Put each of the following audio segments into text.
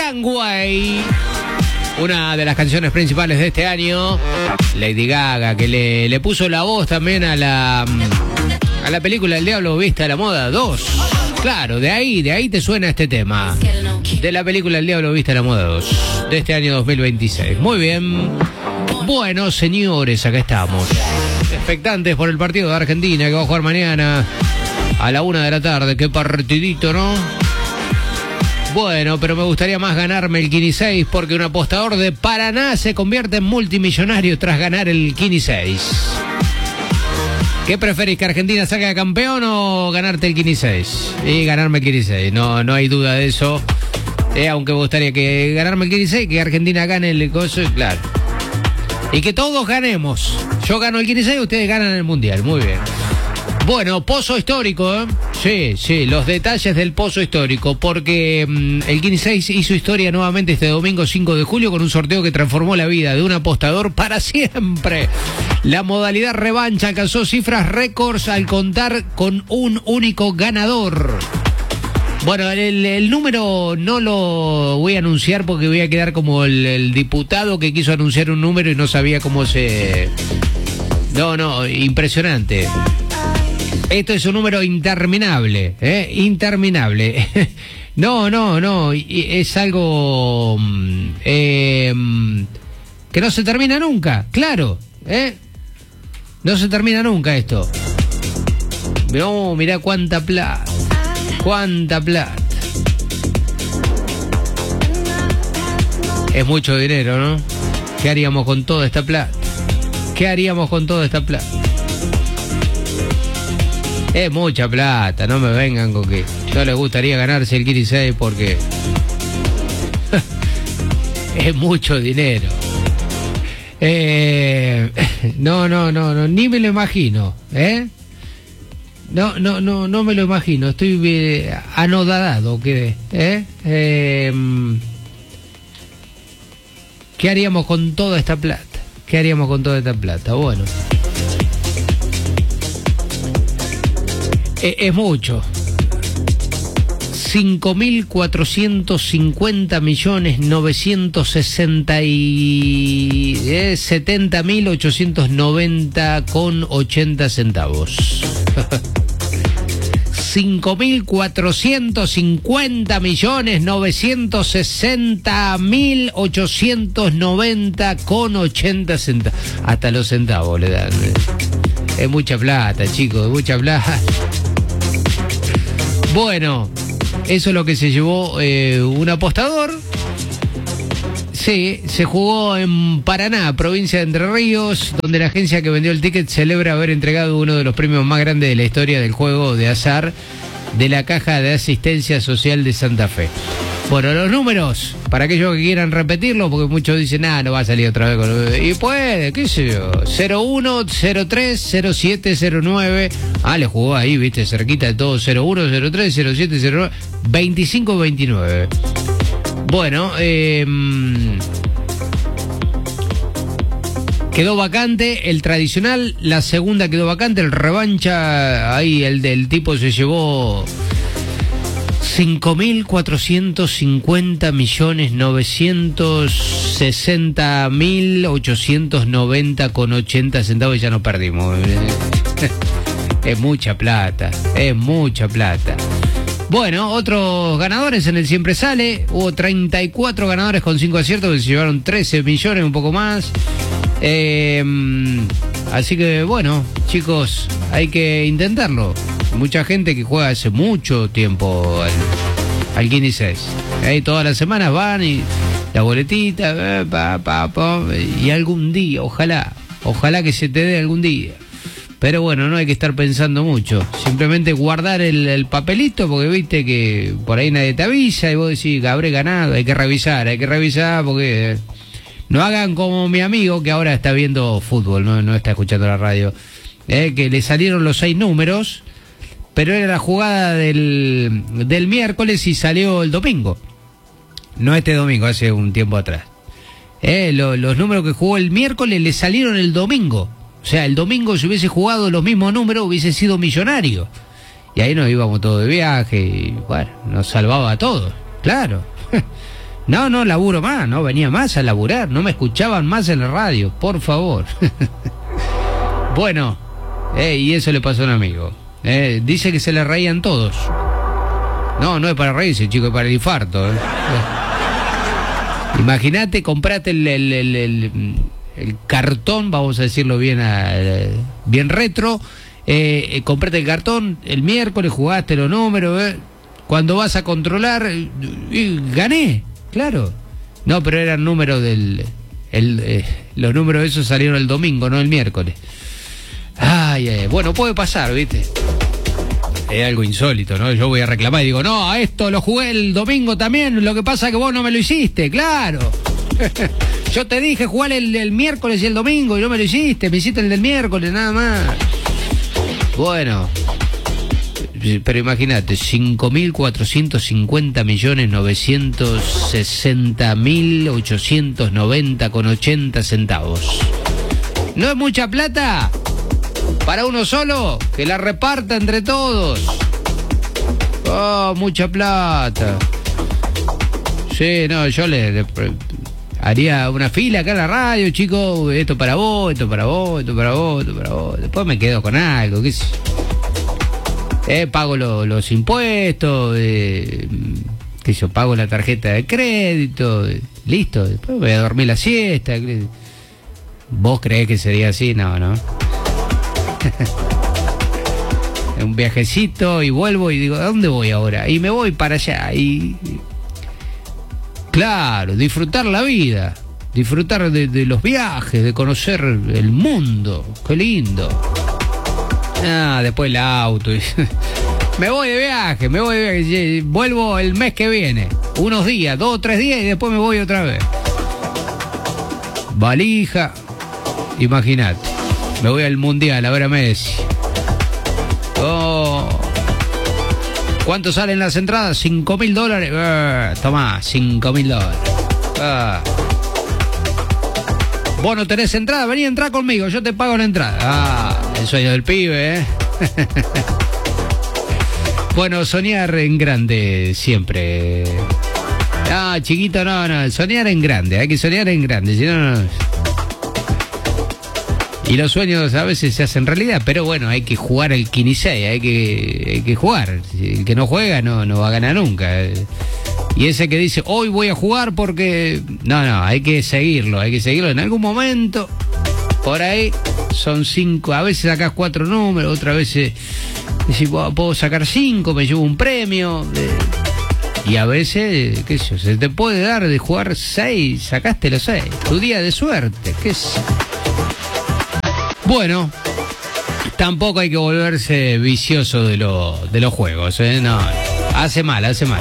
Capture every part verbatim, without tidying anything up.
Runway. Una de las canciones principales de este año. Lady Gaga, que le, le puso la voz también a la a la película El Diablo Viste a la Moda dos. Claro, de ahí, de ahí te suena este tema. De la película El Diablo Viste a la Moda dos. De este año dos mil veintiséis. Muy bien. Bueno, señores, acá estamos. Expectantes por el partido de Argentina que va a jugar mañana a la una de la tarde. Qué partidito, ¿no? Bueno, pero me gustaría más ganarme el Kini seis porque un apostador de Paraná se convierte en multimillonario tras ganar el Kini seis. ¿Qué preferís, que Argentina salga campeón o ganarte el Kini seis? Y ganarme el Kini seis, no, no hay duda de eso. Eh, aunque me gustaría que ganarme el Kini seis, que Argentina gane el coso, claro. Y que todos ganemos. Yo gano el Kini seis, ustedes ganan el Mundial, muy bien. Bueno, pozo histórico, ¿eh? Sí, sí, los detalles del pozo histórico, porque mmm, el Kini seis hizo historia nuevamente este domingo cinco de julio con un sorteo que transformó la vida de un apostador para siempre. La modalidad revancha alcanzó cifras récords al contar con un único ganador. Bueno, el, el número no lo voy a anunciar porque voy a quedar como el, el diputado que quiso anunciar un número y no sabía cómo se... No, no, impresionante. Esto es un número interminable, ¿eh? Interminable. No, no, no, es algo eh, que no se termina nunca, claro, ¿eh? No se termina nunca esto. No, mirá cuánta plata, cuánta plata. Es mucho dinero, ¿no? ¿Qué haríamos con toda esta plata? ¿Qué haríamos con toda esta plata? Es mucha plata, no me vengan con que no les gustaría ganarse el Kini seis porque es mucho dinero. Eh, no, no, no, no, ni me lo imagino, ¿eh? No, no, no, no me lo imagino. Estoy eh, anodadado, ¿qué? ¿Eh? Eh, ¿Qué haríamos con toda esta plata? ¿Qué haríamos con toda esta plata? Bueno. Es mucho. cinco mil cuatrocientos cincuenta millones novecientos sesenta y eh, setenta mil ochocientos noventa con ochenta centavos. cinco mil cuatrocientos cincuenta millones novecientos sesenta mil ochocientos noventa con ochenta centavos. Hasta los centavos le dan. Es mucha plata, chicos, mucha plata. Bueno, eso es lo que se llevó eh, un apostador. Sí, se jugó en Paraná, provincia de Entre Ríos, donde la agencia que vendió el ticket celebra haber entregado uno de los premios más grandes de la historia del juego de azar de la Caja de Asistencia Social de Santa Fe. Bueno, los números, para aquellos que quieran repetirlo, porque muchos dicen, ah, no va a salir otra vez con... Y puede, qué sé yo, cero uno, cero tres, cero siete, cero nueve. Ah, le jugó ahí, viste, cerquita de todo, cero uno, cero tres, cero siete, cero nueve, veinticinco, veintinueve. Bueno, eh... quedó vacante el tradicional, la segunda quedó vacante, el revancha, ahí el del tipo se llevó... cinco mil cuatrocientos cincuenta millones novecientos sesenta mil ochocientos noventa con ochenta centavos y ya no perdimos. Es mucha plata, es mucha plata. Bueno, otros ganadores en el Siempre Sale. Hubo treinta y cuatro ganadores con cinco aciertos que se llevaron trece millones, un poco más. Eh, así que bueno, chicos, hay que intentarlo. Mucha gente que juega hace mucho tiempo al, al Kini seis. Ahí todas las semanas van y la boletita, eh, pa, pa, pa, y algún día, ojalá, ojalá que se te dé algún día. Pero bueno, no hay que estar pensando mucho. Simplemente guardar el, el papelito, porque viste que por ahí nadie te avisa y vos decís que habré ganado. Hay que revisar, hay que revisar porque... No hagan como mi amigo que ahora está viendo fútbol, no, no está escuchando la radio. Eh, que le salieron los seis números... Pero era la jugada del, del miércoles y salió el domingo. No este domingo, hace un tiempo atrás. Eh, lo, los números que jugó el miércoles le salieron el domingo. O sea, el domingo si hubiese jugado los mismos números hubiese sido millonario. Y ahí nos íbamos todos de viaje y bueno, nos salvaba a todos, claro. No, no laburo más, no venía más a laburar, no me escuchaban más en la radio, por favor. Bueno, eh, y eso le pasó a un amigo. Eh, dice que se le reían todos. No, no es para reírse, chico, es para el infarto. Eh. Eh. Imagínate, comprate el, el, el, el, el cartón, vamos a decirlo bien, a, bien retro. Eh, eh, comprate el cartón, el miércoles jugaste los números. Eh. Cuando vas a controlar, eh, eh, gané, claro. No, pero eran números del... El, eh, los números esos salieron el domingo, no el miércoles. Ay, ay, bueno, puede pasar, ¿viste? Es algo insólito, ¿no? Yo voy a reclamar y digo, no, a esto lo jugué el domingo también, lo que pasa es que vos no me lo hiciste, claro. Yo te dije jugar el, el miércoles y el domingo y no me lo hiciste, me hiciste el del miércoles, nada más. Bueno, pero imagínate, cinco mil cuatrocientos cincuenta millones novecientos sesenta mil ochocientos noventa con ochenta centavos. ¿No es mucha plata? Para uno solo, que la reparta entre todos. Oh, mucha plata. Sí, no, yo le, le haría una fila acá en la radio, chicos. Esto para vos, esto para vos, esto para vos, esto para vos. Después me quedo con algo, qué sé. Eh, pago lo, los impuestos, eh, que yo pago la tarjeta de crédito, eh, listo. Después voy a dormir la siesta. ¿Vos creés que sería así? No, no. Un viajecito y vuelvo y digo, ¿a dónde voy ahora? Y me voy para allá y... Claro, disfrutar la vida, disfrutar de, de los viajes, de conocer el mundo, qué lindo. Ah, después el auto. Me voy de viaje, me voy de viaje, vuelvo el mes que viene, unos días, dos o tres días y después me voy otra vez. Valija, imagínate. Me voy al Mundial a ver a Messi. Oh. ¿Cuánto salen las entradas? ¿Cinco mil dólares? Uh, tomá, cinco mil dólares. Uh. Vos no tenés entrada, vení a entrar conmigo, yo te pago la entrada. Ah, el sueño del pibe, ¿eh? Bueno, soñar en grande siempre. Ah, chiquito, no, no, soñar en grande, hay que soñar en grande, si no, no. Y los sueños a veces se hacen realidad, pero bueno, hay que jugar el quince, hay que, hay que jugar. El que no juega no, no va a ganar nunca. Y ese que dice, hoy voy a jugar porque... No, no, hay que seguirlo, hay que seguirlo en algún momento. Por ahí son cinco, a veces sacás cuatro números, otras veces decís, puedo sacar cinco, me llevo un premio. Y a veces, qué sé yo, se te puede dar de jugar seis, sacaste los seis. Tu día de suerte, qué sé. Bueno, tampoco hay que volverse vicioso de, lo, de los juegos, ¿eh? No, hace mal, hace mal.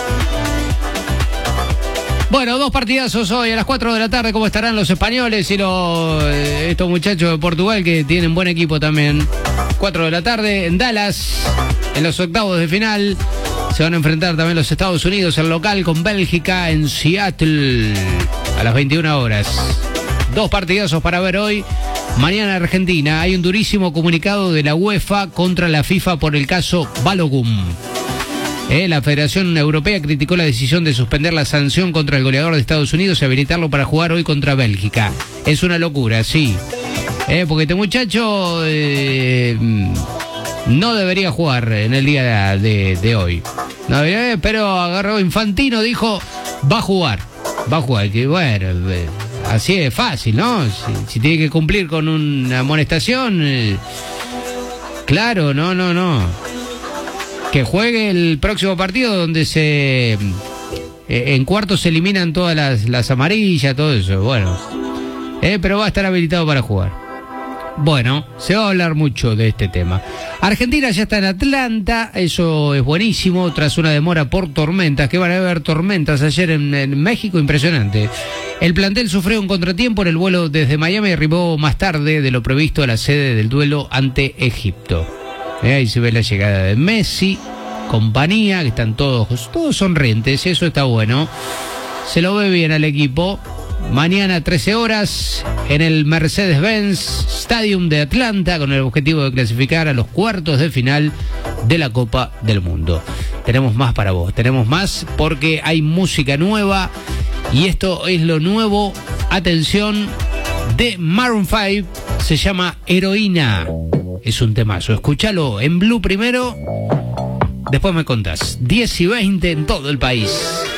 Bueno, dos partidazos hoy a las cuatro de la tarde, ¿cómo estarán los españoles y los estos muchachos de Portugal que tienen buen equipo también? cuatro de la tarde en Dallas, en los octavos de final. Se van a enfrentar también los Estados Unidos, el local, con Bélgica en Seattle a las veintiuna horas. Dos partidazos para ver hoy. Mañana Argentina. Hay un durísimo comunicado de la UEFA contra la FIFA por el caso Balogun. Eh, la Federación Europea criticó la decisión de suspender la sanción contra el goleador de Estados Unidos y habilitarlo para jugar hoy contra Bélgica. Es una locura, sí. Eh, porque este muchacho eh, no debería jugar en el día de, de hoy. No debería, pero agarró Infantino, dijo, va a jugar. Va a jugar. Que bueno... Eh, así es fácil, ¿no? Si, si tiene que cumplir con una amonestación, eh, claro, no, no, no. Que juegue el próximo partido donde se eh, en cuartos se eliminan todas las, las amarillas, todo eso, bueno. Eh, pero va a estar habilitado para jugar. Bueno, se va a hablar mucho de este tema. Argentina ya está en Atlanta, eso es buenísimo, tras una demora por tormentas, que van a haber tormentas ayer en, en México, impresionante. El plantel sufrió un contratiempo en el vuelo desde Miami y arribó más tarde de lo previsto a la sede del duelo ante Egipto. Eh, ahí se ve la llegada de Messi, compañía, que están todos, todos sonrientes, eso está bueno. Se lo ve bien al equipo. Mañana trece horas en el Mercedes-Benz Stadium de Atlanta con el objetivo de clasificar a los cuartos de final de la Copa del Mundo. Tenemos más para vos, tenemos más porque hay música nueva Y esto es lo nuevo, atención, de Maroon cinco, se llama Heroína. Es un temazo, escúchalo en Blue primero, después me contás. diez y veinte en todo el país.